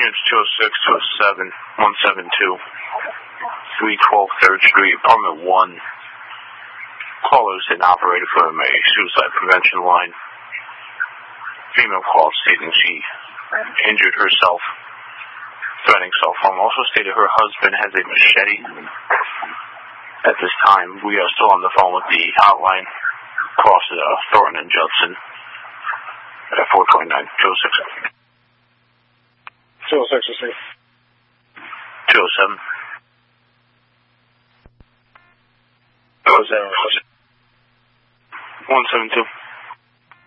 Units 206, 207, 172, 312 3rd Street, Apartment 1. Callers and operator from a suicide prevention line. Female called stating she injured herself, threatening self-harm. Also stated her husband has a machete. At this time, we are still on the phone with the hotline across Thornton and Judson at 429 206. 206, 207. 172.